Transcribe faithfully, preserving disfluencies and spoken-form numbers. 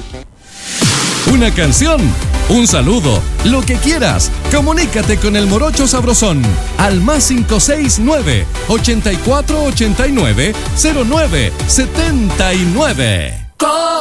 Una canción, un saludo, lo que quieras. Comunícate con el Morocho Sabrosón al más cinco seis nueve, ochenta y cuatro ochenta y nueve, cero nueve setenta y nueve.